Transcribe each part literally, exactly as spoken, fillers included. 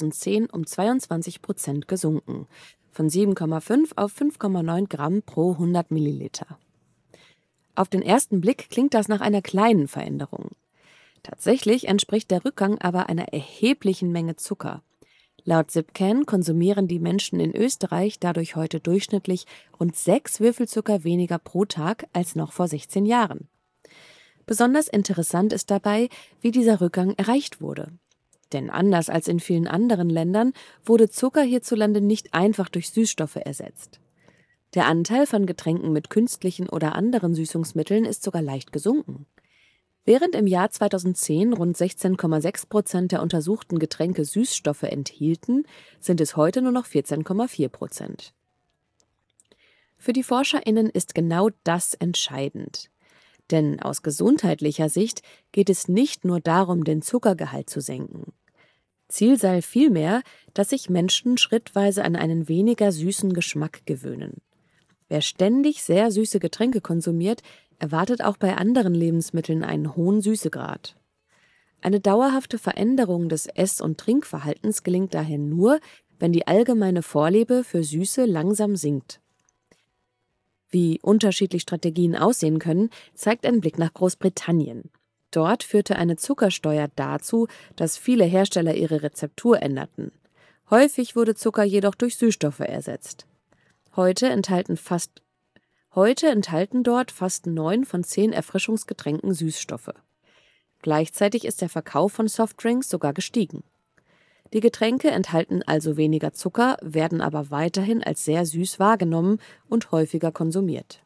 zweitausendzehn um zweiundzwanzig Prozent gesunken, von sieben Komma fünf auf fünf Komma neun Gramm pro hundert Milliliter. Auf den ersten Blick klingt das nach einer kleinen Veränderung. Tatsächlich entspricht der Rückgang aber einer erheblichen Menge Zucker. Laut Zipcan konsumieren die Menschen in Österreich dadurch heute durchschnittlich rund sechs Würfelzucker weniger pro Tag als noch vor sechzehn Jahren. Besonders interessant ist dabei, wie dieser Rückgang erreicht wurde. Denn anders als in vielen anderen Ländern wurde Zucker hierzulande nicht einfach durch Süßstoffe ersetzt. Der Anteil von Getränken mit künstlichen oder anderen Süßungsmitteln ist sogar leicht gesunken. Während im Jahr zweitausendzehn rund sechzehn Komma sechs Prozent der untersuchten Getränke Süßstoffe enthielten, sind es heute nur noch vierzehn Komma vier Prozent. Für die ForscherInnen ist genau das entscheidend. Denn aus gesundheitlicher Sicht geht es nicht nur darum, den Zuckergehalt zu senken. Ziel sei vielmehr, dass sich Menschen schrittweise an einen weniger süßen Geschmack gewöhnen. Wer ständig sehr süße Getränke konsumiert, erwartet auch bei anderen Lebensmitteln einen hohen Süßegrad. Eine dauerhafte Veränderung des Ess- und Trinkverhaltens gelingt daher nur, wenn die allgemeine Vorliebe für Süße langsam sinkt. Wie unterschiedlich Strategien aussehen können, zeigt ein Blick nach Großbritannien. Dort führte eine Zuckersteuer dazu, dass viele Hersteller ihre Rezeptur änderten. Häufig wurde Zucker jedoch durch Süßstoffe ersetzt. Heute enthalten fast Heute enthalten dort fast neun von zehn Erfrischungsgetränken Süßstoffe. Gleichzeitig ist der Verkauf von Softdrinks sogar gestiegen. Die Getränke enthalten also weniger Zucker, werden aber weiterhin als sehr süß wahrgenommen und häufiger konsumiert.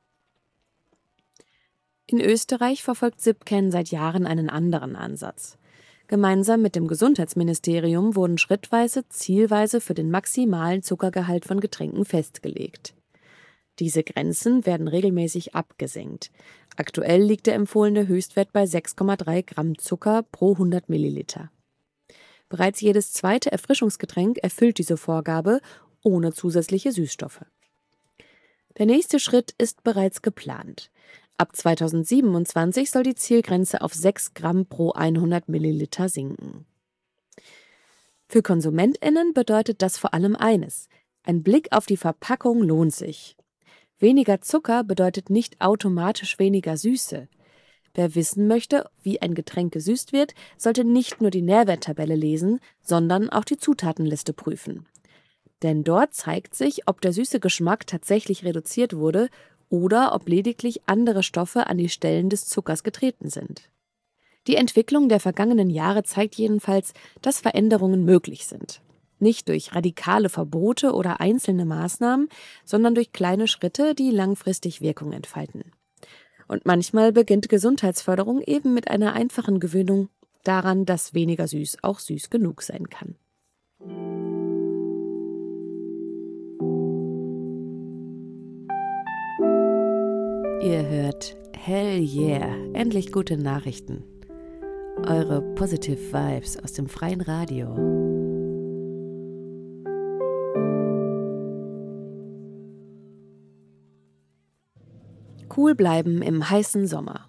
In Österreich verfolgt Zipcan seit Jahren einen anderen Ansatz. Gemeinsam mit dem Gesundheitsministerium wurden schrittweise zielweise für den maximalen Zuckergehalt von Getränken festgelegt. Diese Grenzen werden regelmäßig abgesenkt. Aktuell liegt der empfohlene Höchstwert bei sechs Komma drei Gramm Zucker pro hundert Milliliter. Bereits jedes zweite Erfrischungsgetränk erfüllt diese Vorgabe ohne zusätzliche Süßstoffe. Der nächste Schritt ist bereits geplant. Ab zweitausendsiebenundzwanzig soll die Zielgrenze auf sechs Gramm pro hundert Milliliter sinken. Für KonsumentInnen bedeutet das vor allem eines: Ein Blick auf die Verpackung lohnt sich. Weniger Zucker bedeutet nicht automatisch weniger Süße. Wer wissen möchte, wie ein Getränk gesüßt wird, sollte nicht nur die Nährwerttabelle lesen, sondern auch die Zutatenliste prüfen. Denn dort zeigt sich, ob der süße Geschmack tatsächlich reduziert wurde oder ob lediglich andere Stoffe an die Stellen des Zuckers getreten sind. Die Entwicklung der vergangenen Jahre zeigt jedenfalls, dass Veränderungen möglich sind. Nicht durch radikale Verbote oder einzelne Maßnahmen, sondern durch kleine Schritte, die langfristig Wirkung entfalten. Und manchmal beginnt Gesundheitsförderung eben mit einer einfachen Gewöhnung daran, dass weniger süß auch süß genug sein kann. Ihr hört Hell Yeah, endlich gute Nachrichten. Eure Positive Vibes aus dem freien Radio. Cool bleiben im heißen Sommer.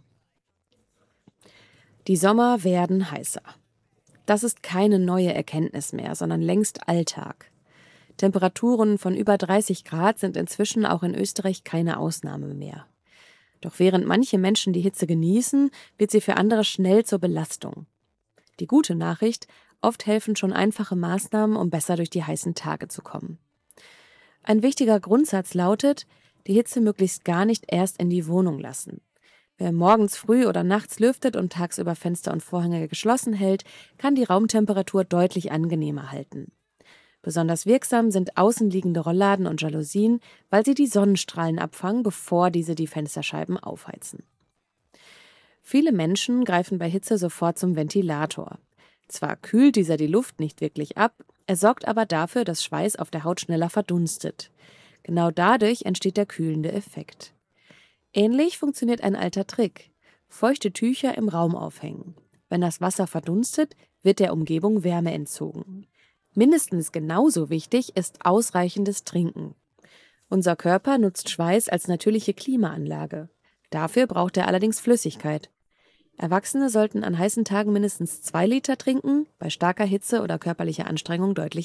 Die Sommer werden heißer. Das ist keine neue Erkenntnis mehr, sondern längst Alltag. Temperaturen von über dreißig Grad sind inzwischen auch in Österreich keine Ausnahme mehr. Doch während manche Menschen die Hitze genießen, wird sie für andere schnell zur Belastung. Die gute Nachricht: Oft helfen schon einfache Maßnahmen, um besser durch die heißen Tage zu kommen. Ein wichtiger Grundsatz lautet: Die Hitze möglichst gar nicht erst in die Wohnung lassen. Wer morgens früh oder nachts lüftet und tagsüber Fenster und Vorhänge geschlossen hält, kann die Raumtemperatur deutlich angenehmer halten. Besonders wirksam sind außenliegende Rollladen und Jalousien, weil sie die Sonnenstrahlen abfangen, bevor diese die Fensterscheiben aufheizen. Viele Menschen greifen bei Hitze sofort zum Ventilator. Zwar kühlt dieser die Luft nicht wirklich ab, er sorgt aber dafür, dass Schweiß auf der Haut schneller verdunstet. Genau dadurch entsteht der kühlende Effekt. Ähnlich funktioniert ein alter Trick: Feuchte Tücher im Raum aufhängen. Wenn das Wasser verdunstet, wird der Umgebung Wärme entzogen. Mindestens genauso wichtig ist ausreichendes Trinken. Unser Körper nutzt Schweiß als natürliche Klimaanlage. Dafür braucht er allerdings Flüssigkeit. Erwachsene sollten an heißen Tagen mindestens zwei Liter trinken, bei starker Hitze oder körperlicher Anstrengung deutlich